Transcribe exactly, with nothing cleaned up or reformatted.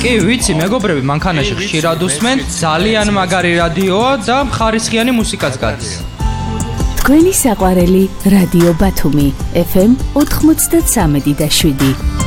კი, ვიცი, მეგობრები, მანქანაში ხშირად უსმენ, ძალიან მაგარი რადიოა და ხარისხიანი მუსიკაც გადის. თქვენი საყვარელი რადიო ბათუმი, ეფ ემ ოთხმოცდათსამი და შვიდი.